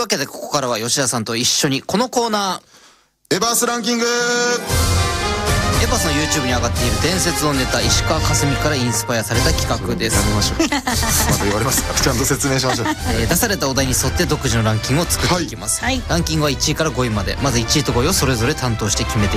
わけでここからは吉田さんと一緒にこのコーナエバースランキング。 ー、エバスの YouTube に上がっている伝説のネタ、石川佳純からインスパイアされた企画です。 やめましょうまた言われますからちゃんと説明しましょう。 出されたお題に沿って独自のランキングを作っていきます、 はいランキングは1位から5位まで、まず1位と5位をそれぞれ担当して決めて